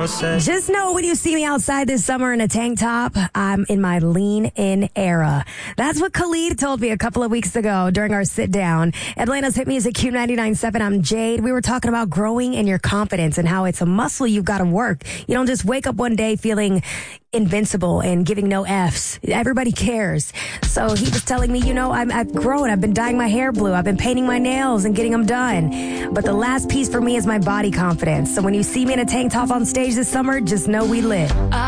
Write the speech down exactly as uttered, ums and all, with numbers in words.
process. Just know when you see me outside this summer in a tank top, I'm in my lean-in era. That's what Khalid told me a couple of weeks ago during our sit-down. Atlanta's Hit Music Q ninety-nine point seven. I'm Jade. We were talking about growing in your confidence and how it's a muscle you've got to work. You don't just wake up one day feeling invincible and giving no F's. Everybody cares. So he was telling me, you know, I'm, I've grown. I've been dyeing my hair blue. I've been painting my nails and getting them done. But the last piece for me is my body confidence. So when you see me in a tank top on stage this summer, just know we lit.